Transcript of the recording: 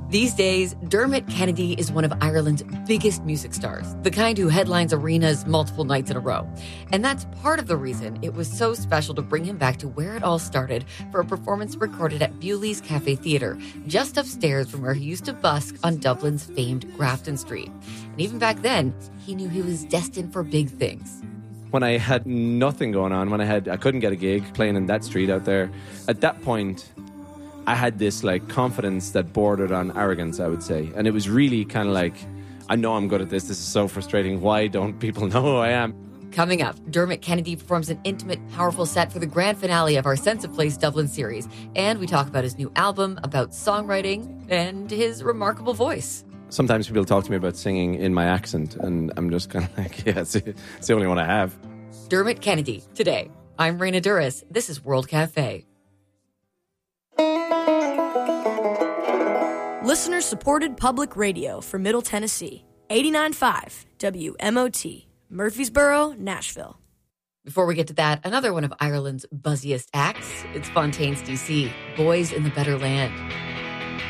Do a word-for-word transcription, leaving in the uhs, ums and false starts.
These days, Dermot Kennedy is one of Ireland's biggest music stars, the kind who headlines arenas multiple nights in a row. And that's part of the reason it was so special to bring him back to where it all started for a performance recorded at Bewley's Cafe Theatre, just upstairs from where he used to busk on Dublin's famed Grafton Street. And even back then, he knew he was destined for big things. When I had nothing going on, when I had I couldn't get a gig playing in that street out there, at that point, I had this like confidence that bordered on arrogance, I would say. And it was really kind of like, I know I'm good at this. This is so frustrating. Why don't people know who I am? Coming up, Dermot Kennedy performs an intimate, powerful set for the grand finale of our Sense of Place Dublin series. And we talk about his new album, about songwriting, and his remarkable voice. Sometimes people talk to me about singing in my accent, and I'm just kind of like, yeah, it's, it's the only one I have. Dermot Kennedy, today. I'm Raina Duras. This is World Cafe. Listener-supported public radio for Middle Tennessee. eighty-nine point five W M O T, Murfreesboro, Nashville. Before we get to that, another one of Ireland's buzziest acts. It's Fontaine's D C, Boys in the Better Land.